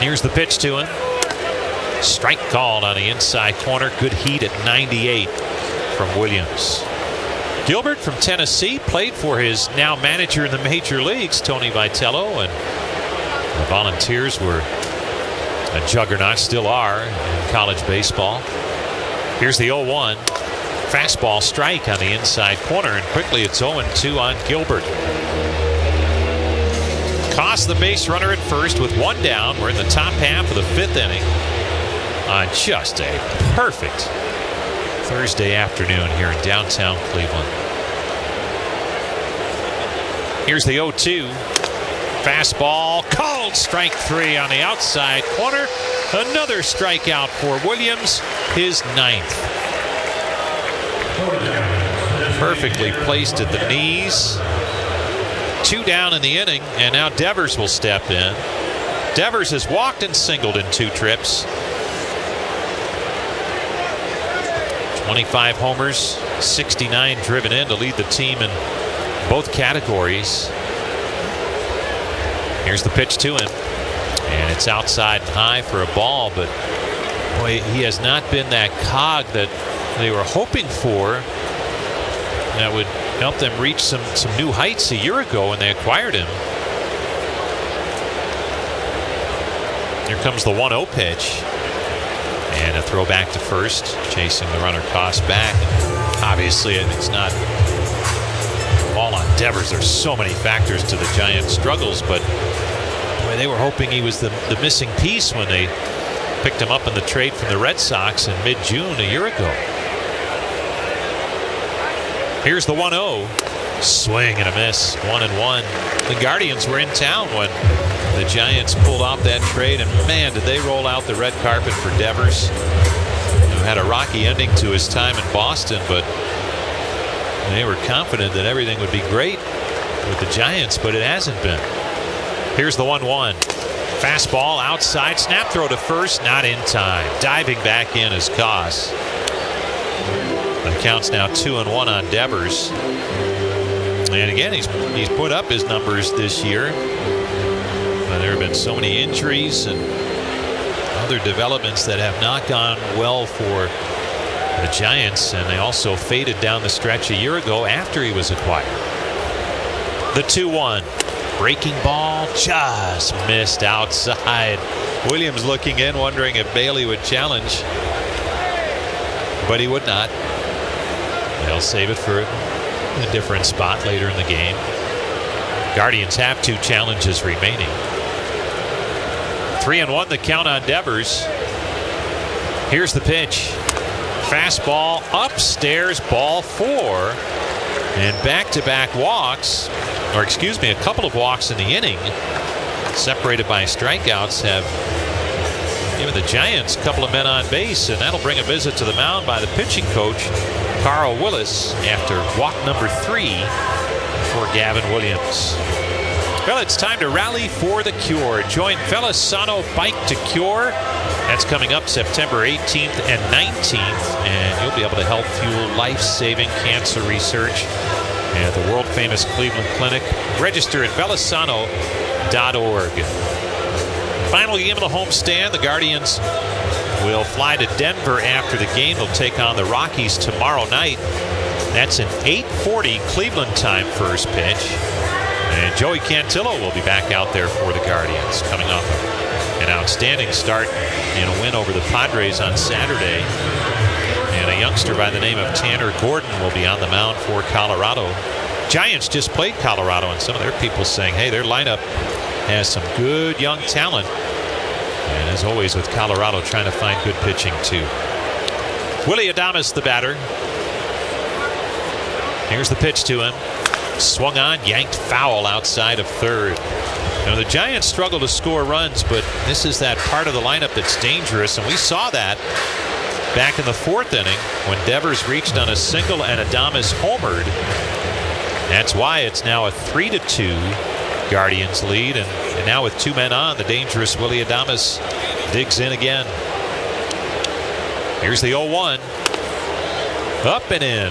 Here's the pitch to him. Strike called on the inside corner. Good heat at 98 from Williams. Gilbert from Tennessee played for his now manager in the major leagues, Tony Vitello, and the Volunteers were a juggernaut, still are, in college baseball. Here's the 0-1. Fastball strike on the inside corner, and quickly it's 0-2 on Gilbert. Cost the base runner at first with one down. We're in the top half of the fifth inning on just a perfect Thursday afternoon here in downtown Cleveland. Here's the 0-2. Fastball called, strike 3 on the outside corner. Another strikeout for Williams, his 9th. Perfectly placed at the knees. 2 down in the inning, and now Devers will step in. Devers has walked and singled in 2 trips. 25 homers, 69 driven in to lead the team in both categories. Here's the pitch to him, and it's outside and high for a ball, but boy, he has not been that cog that they were hoping for that would help them reach some new heights a year ago when they acquired him. Here comes the 1-0 pitch, and a throw back to first, chasing the runner Cost back. Obviously, it's not all on Devers. There's so many factors to the Giants' struggles, but boy, they were hoping he was the missing piece when they picked him up in the trade from the Red Sox in mid-June a year ago. Here's the 1-0. Swing and a miss. 1-1. The Guardians were in town when the Giants pulled off that trade, and man, did they roll out the red carpet for Devers, who had a rocky ending to his time in Boston, but they were confident that everything would be great with the Giants, but it hasn't been. Here's the 1-1. Fastball outside, snap throw to first, not in time. Diving back in is Cost. The count's now 2-1 on Devers. And again, he's put up his numbers this year. But there have been so many injuries and other developments that have not gone well for the Giants, and they also faded down the stretch a year ago after he was acquired. The 2-1. Breaking ball just missed outside. Williams looking in, wondering if Bailey would challenge, but he would not. They'll save it for a different spot later in the game. Guardians have 2 challenges remaining. 3-1 the count on Devers. Here's the pitch. Fastball upstairs, ball 4, and back-to-back walks, or excuse me, a couple of walks in the inning, separated by strikeouts, have given the Giants a couple of men on base, and that'll bring a visit to the mound by the pitching coach, Carl Willis, after walk number 3 for Gavin Williams. Well, it's time to rally for the cure. Join Felisano Bike to Cure. That's coming up September 18th and 19th, and you'll be able to help fuel life-saving cancer research at the world-famous Cleveland Clinic. Register at felisano.org. Final game of the homestand, the Guardians will fly to Denver after the game. They'll take on the Rockies tomorrow night. That's an 8:40 Cleveland time first pitch. And Joey Cantillo will be back out there for the Guardians, coming off an outstanding start in a win over the Padres on Saturday. And a youngster by the name of Tanner Gordon will be on the mound for Colorado. Giants just played Colorado, and some of their people saying, hey, their lineup has some good young talent. And as always with Colorado, trying to find good pitching too. Willy Adames, the batter. Here's the pitch to him. Swung on, yanked foul outside of third. Now the Giants struggle to score runs, but this is that part of the lineup that's dangerous, and we saw that back in the 4th inning when Devers reached on a single and Adames homered. That's why it's now a 3-2 Guardians lead, and now with 2 men on, the dangerous Willy Adames digs in again. Here's the 0-1. Up and in.